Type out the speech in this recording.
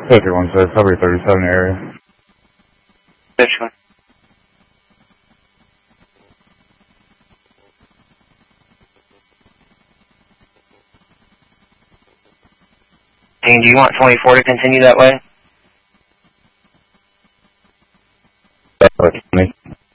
Everyone says Highway 37 area. Richmond. Dean, do you want 24 to continue that way? That's me.